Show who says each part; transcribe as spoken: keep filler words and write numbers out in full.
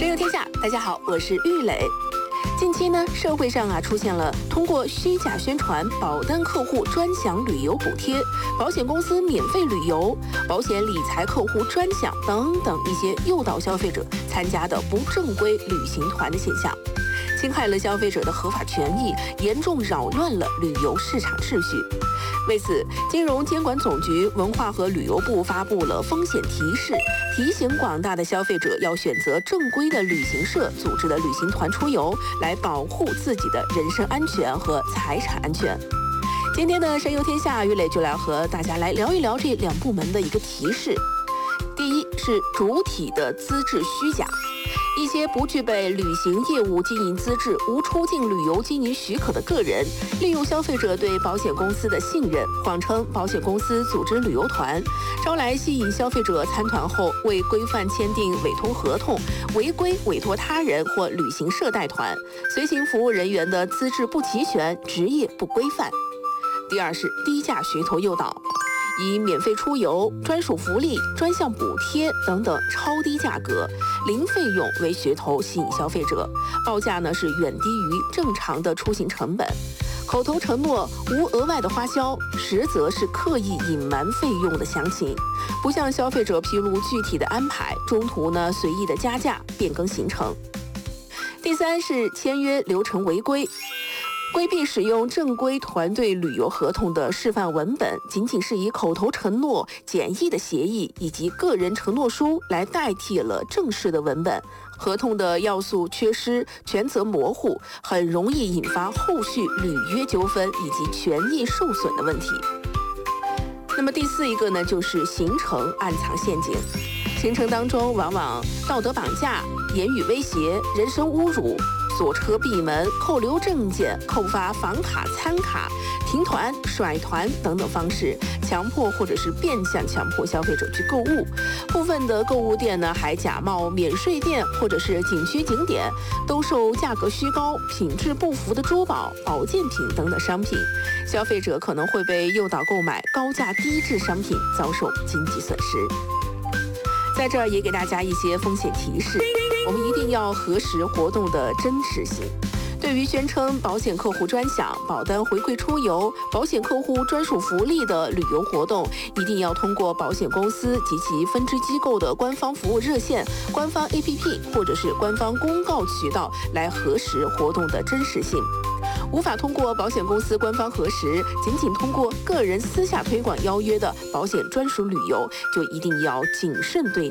Speaker 1: 深入天下，大家好，我是玉磊。近期呢，社会上啊出现了通过虚假宣传保单客户专享旅游补贴、保险公司免费旅游、保险理财客户专享等等一些诱导消费者参加的不正规旅行团的现象，侵害了消费者的合法权益，严重扰乱了旅游市场秩序。为此，金融监管总局文化和旅游部发布了风险提示，提醒广大的消费者要选择正规的旅行社组织的旅行团出游，来保护自己的人身安全和财产安全。今天的神游天下，玉磊就来和大家来聊一聊这两部门的一个提示。第一是主体的资质虚假。一些不具备旅行业务经营资质、无出境旅游经营许可的个人，利用消费者对保险公司的信任，谎称保险公司组织旅游团，招来吸引消费者参团后未规范签订委托合同，违规委托他人或旅行社带团，随行服务人员的资质不齐全，职业不规范。第二是低价噱头诱导。以免费出游、专属福利、专项补贴等等超低价格、零费用为噱头吸引消费者，报价呢是远低于正常的出行成本，口头承诺无额外的花销，实则是刻意隐瞒费用的详情，不向消费者披露具体的安排，中途呢随意的加价变更行程。第三是签约流程违规。规避使用正规团队旅游合同的示范文本，仅仅是以口头承诺、简易的协议以及个人承诺书来代替了正式的文本，合同的要素缺失、权责模糊，很容易引发后续履约纠纷以及权益受损的问题。那么第四一个呢，就是行程暗藏陷阱。行程当中往往道德绑架、言语威胁、人身侮辱、锁车闭门、扣留证件、扣发房卡、餐卡、停团、甩团等等方式，强迫或者是变相强迫消费者去购物。部分的购物店呢，还假冒免税店或者是景区景点，兜售价格虚高、品质不符的珠宝、保健品等等商品，消费者可能会被诱导购买高价低质商品，遭受经济损失。在这儿也给大家一些风险提示，我们一定要核实活动的真实性。对于宣称保险客户专享、保单回馈出游、保险客户专属福利的旅游活动，一定要通过保险公司及其分支机构的官方服务热线、官方 A P P 或者是官方公告渠道来核实活动的真实性。无法通过保险公司官方核实，仅仅通过个人私下推广邀约的保险专属旅游，就一定要谨慎对待。